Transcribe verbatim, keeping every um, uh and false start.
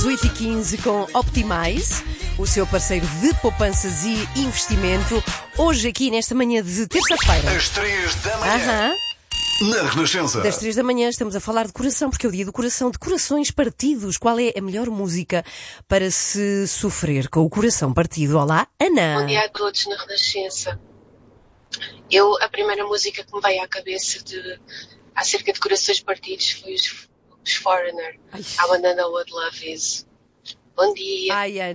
oito e quinze com Optimize, o seu parceiro de poupanças e investimento. Hoje aqui nesta manhã de terça-feira. Às três da manhã. Aham. Na Renascença. Das três da manhã estamos a falar de coração, porque é o dia do coração, de corações partidos. Qual é a melhor música para se sofrer com o coração partido? Olá, Ana. Bom dia a todos na Renascença. Eu, a primeira música que me veio à cabeça de, acerca de corações partidos foi os, os Foreigner, Ai. I Wanna Know What Love Is. Bom dia. Ai, Ana.